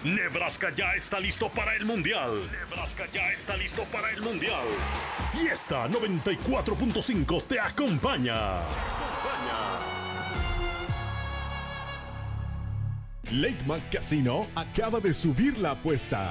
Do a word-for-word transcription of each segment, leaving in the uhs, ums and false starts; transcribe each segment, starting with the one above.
Nebraska ya está listo para el Mundial. Nebraska ya está listo para el Mundial. Fiesta noventa y cuatro punto cinco te acompaña. Lakemar Casino acaba de subir la apuesta.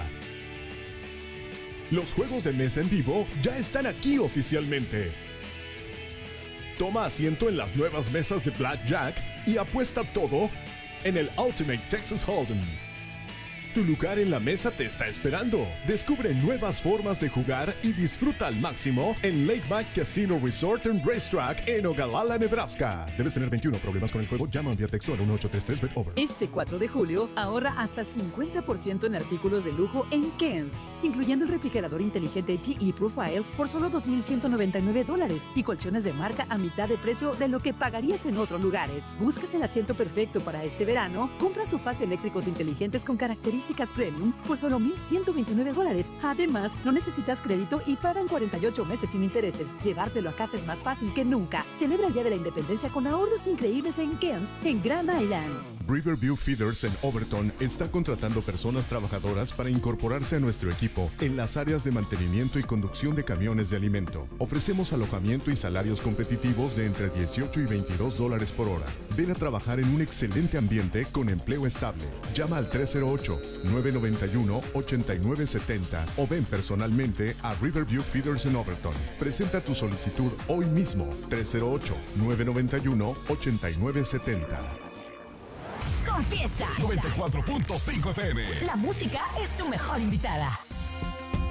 Los juegos de mesa en vivo ya están aquí oficialmente. Toma asiento en las nuevas mesas de Blackjack y apuesta todo en el Ultimate Texas Hold'em. Tu lugar en la mesa te está esperando. Descubre nuevas formas de jugar y disfruta al máximo en Lakemar Casino Resort and Racetrack en Ogallala, Nebraska. Debes tener veintiuno. Problemas con el juego, llama vía texto al uno ocho tres tres bet over. Este cuatro de julio ahorra hasta cincuenta por ciento en artículos de lujo en Kens, incluyendo el refrigerador inteligente G E Profile por solo dos mil ciento noventa y nueve dólares y colchones de marca a mitad de precio de lo que pagarías en otros lugares. ¿Buscas el asiento perfecto para este verano? Compra sofás eléctricos inteligentes con características Premium por solo mil ciento veintinueve dólares. Además, no necesitas crédito y pagan cuarenta y ocho meses sin intereses. Llevártelo a casa es más fácil que nunca. Celebra el Día de la Independencia con ahorros increíbles en Kens, en Grand Island. Riverview Feeders en Overton está contratando personas trabajadoras para incorporarse a nuestro equipo en las áreas de mantenimiento y conducción de camiones de alimento. Ofrecemos alojamiento y salarios competitivos de entre dieciocho y veintidós dólares por hora. Ven a trabajar en un excelente ambiente con empleo estable. Llama al tres cero ocho, nueve nueve uno, ocho nueve siete cero o ven personalmente a Riverview Feeders en Overton. Presenta tu solicitud hoy mismo. tres cero ocho, nueve nueve uno, ocho nueve siete cero. Con Fiesta noventa y cuatro punto cinco F M. La música es tu mejor invitada.